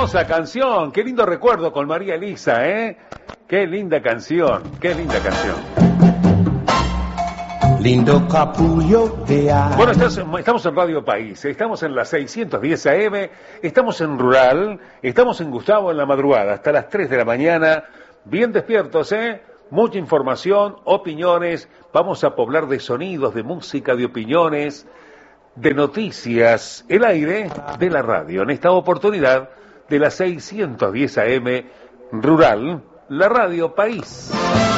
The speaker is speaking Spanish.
hermosa canción, qué lindo recuerdo con María Elisa, ¿eh? Qué linda canción, qué linda canción. Lindo capullo de agua. Bueno, estamos en Radio País, estamos en la 610 AM, estamos en Rural, estamos en Gustavo en la madrugada, hasta las 3 de la mañana, bien despiertos, ¿eh? Mucha información, opiniones, vamos a poblar de sonidos, de música, de opiniones, de noticias, el aire de la radio, en esta oportunidad de la 610 AM Rural, la Radio País.